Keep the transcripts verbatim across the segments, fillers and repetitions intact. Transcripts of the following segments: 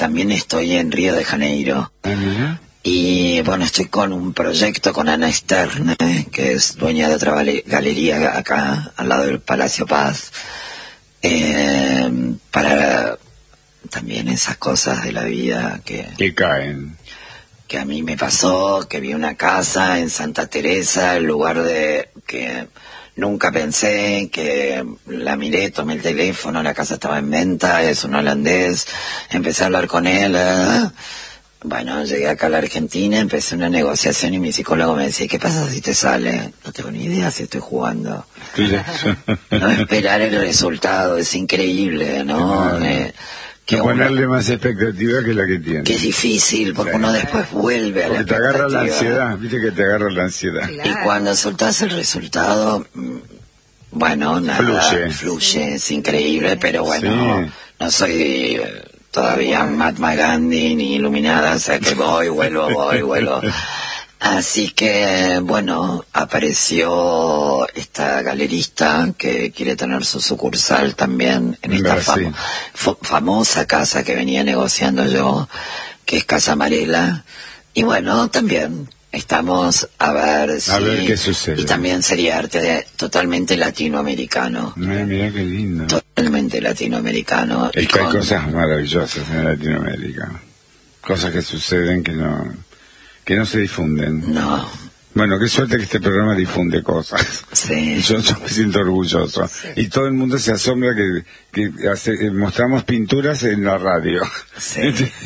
también estoy en Río de Janeiro. Uh-huh. Y bueno, estoy con un proyecto con Ana Stern, eh, que es dueña de otra vale- galería acá, al lado del Palacio Paz, eh, para también esas cosas de la vida que, que caen. Que a mí me pasó, que vi una casa en Santa Teresa, el lugar de que nunca pensé, que la miré, tomé el teléfono, la casa estaba en venta, es un holandés, empecé a hablar con él, ¿eh? Bueno, llegué acá a la Argentina, empecé una negociación y mi psicólogo me decía, ¿qué pasa si te sale? No tengo ni idea si estoy jugando. No esperar el resultado, es increíble, ¿no? No, eh, que no ponerle uno, más expectativa que la que tiene. Que es difícil, porque sí. Uno después vuelve a porque la te agarra la ansiedad, viste que te agarra la ansiedad. Claro. Y cuando soltás el resultado, bueno, nada, fluye, fluye es increíble, pero bueno, sí. No soy todavía Mahatma Gandhi ni iluminada, o sea que voy, vuelvo, voy, vuelvo. Así que, bueno, apareció esta galerista que quiere tener su sucursal también en esta fam- f- famosa casa que venía negociando yo, que es Casa Amarela. Y bueno, también estamos a ver si... A ver qué sucede. Y también sería arte de, totalmente latinoamericano. Ay, mira qué lindo. Totalmente latinoamericano. Es y que con... hay cosas maravillosas en Latinoamérica. Cosas que suceden que no... que no se difunden. No. Bueno, qué suerte que este programa difunde cosas. Sí. Yo, yo me siento orgulloso. Sí. Y todo el mundo se asombra que, que hace, mostramos pinturas en la radio. Sí.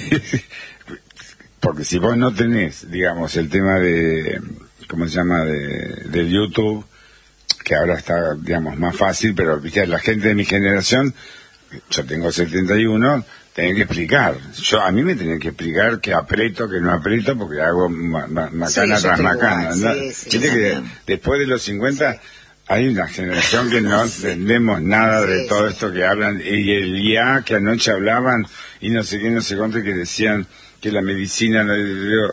Porque si vos no tenés, digamos, el tema de, ¿cómo se llama?, de, de YouTube, que ahora está, digamos, más fácil, pero ¿viste? La gente de mi generación, yo tengo setenta y uno, tenía que explicar. Yo a mí me tenía que explicar que aprieto, que no aprieto, porque hago ma- ma- macana sí, tras macana. ¿No? Sí, sí, Viste que después de los cincuenta sí. Hay una generación que no sí. entendemos nada sí, de todo sí. esto que hablan, y el I A que anoche hablaban, y no sé qué, no sé cuánto, que decían que la medicina... Digo,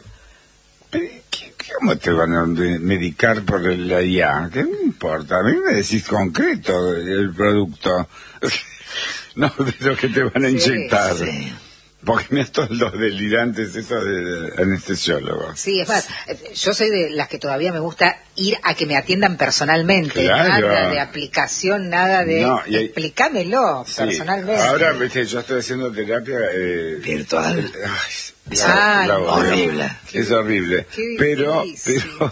¿cómo te van a medicar por la I A? ¿Qué me importa? A mí me decís concreto el producto. No, de lo que te van a sí, inyectar. Sí. Porque mira todos los delirantes esos de anestesiólogos. Sí, es más, yo soy de las que todavía me gusta ir a que me atiendan personalmente. Claro. Nada de aplicación, nada de... No, y hay... Explícamelo sí. personalmente. Ahora, viste, yo estoy haciendo terapia... Eh... virtual. Ay, es ah, la, horrible. Es horrible. Pero, pero...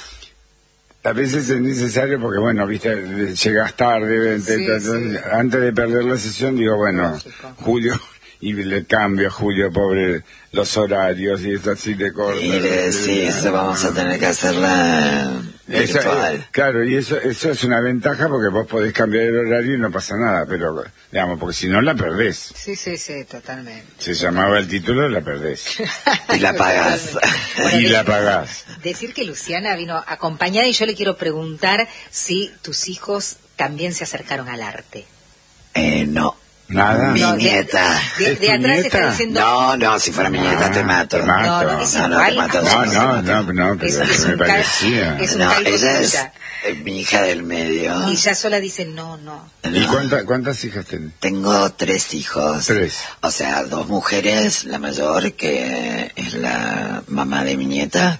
A veces es necesario porque, bueno, viste, llegas tarde, sí, te, te, sí. Antes de perder la sesión digo, bueno, lógico. Julio, y le cambio a Julio, pobre, los horarios, y esto así de corto. Y le decís, vamos a tener que hacerla virtual. Esa, claro, y eso eso es una ventaja porque vos podés cambiar el horario y no pasa nada, pero, digamos, porque si no la perdés. Sí, sí, sí, totalmente. Se llamaba el título, la perdés. Y la pagás. Bueno, y la pagás. Decir que Luciana vino acompañada, y yo le quiero preguntar si tus hijos también se acercaron al arte. Eh, no. Nada. Mi no, nieta. De, de, de atrás nieta? Está diciendo... No, no, si fuera mi nieta ah, te mato. Te mato. No, no, es no, no, te mato. No, no, no, no, pero es, es me parecía. Es un no, calco ella tuya. Es mi hija del medio. Y ya sola dice no, no. ¿Y no. cuánta, cuántas hijas tenés? Tengo tres hijos. Tres. O sea, dos mujeres, la mayor, que es la mamá de mi nieta,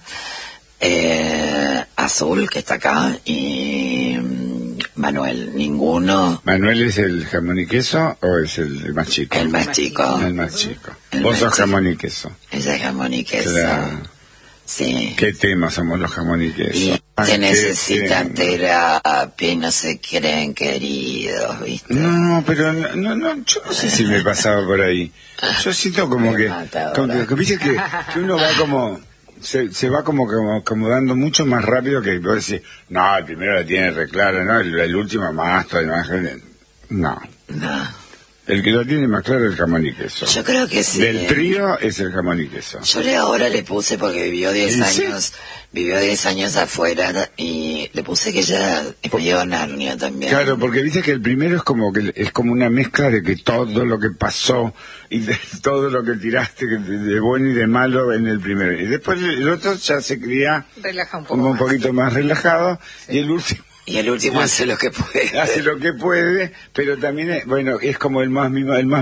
eh, Azul, que está acá, y Manuel, ninguno. ¿Manuel es el jamón y queso o es el, el más chico? El más chico. El más chico. El Vos más sos chico. jamón y queso. Ella es jamón y queso. Claro. Sí. ¿Qué tema somos los jamón y queso? Y Ay, que necesitan qué... terapia y no se creen queridos, ¿viste? No, pero no, no, no, yo no sé si me pasaba por ahí. Yo siento como que, como que, viste que, que uno va como... Se, se va como, como acomodando mucho más rápido que vos decís, no, el primero la tiene re clara, ¿no? El, el último más, todo el más... No. No. El que lo tiene más claro es el jamón y queso. Yo creo que sí. Del trío es el jamón y queso. Yo le ahora le puse, porque vivió diez años, ¿Sí? vivió diez años afuera, y le puse que ella es medio Narnia también. Claro, porque viste que el primero es como que es como una mezcla de que todo lo que pasó y de todo lo que tiraste de, de bueno y de malo en el primero. Y después el otro ya se cría Relaja un poco como un más. poquito más relajado, sí. Y el último... Y el último hace lo que puede. Hace lo que puede, pero también, es, bueno, es como el más mimo, el más